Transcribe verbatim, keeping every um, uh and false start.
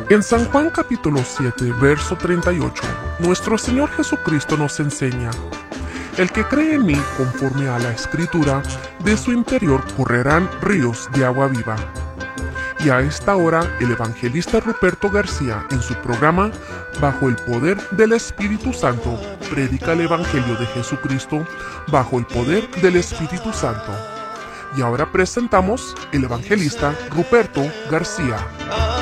En San Juan capítulo siete, verso treinta y ocho, nuestro Señor Jesucristo nos enseña: el que cree en mí, conforme a la Escritura, de su interior correrán ríos de agua viva. Y a esta hora, el evangelista Ruperto García, en su programa Bajo el Poder del Espíritu Santo, predica el Evangelio de Jesucristo bajo el poder del Espíritu Santo. Y ahora presentamos el evangelista Ruperto García.